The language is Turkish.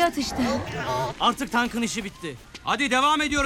atıştı. Artık tankın işi bitti. Hadi devam ediyoruz.